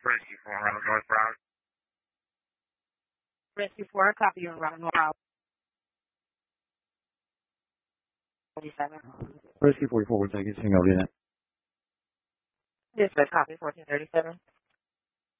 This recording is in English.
Rescue 4 around North Broward. Rescue 4, copy you around North Broward. 47. Rescue 44, we'll take it. Hang over to that. Dispatch, copy 1437.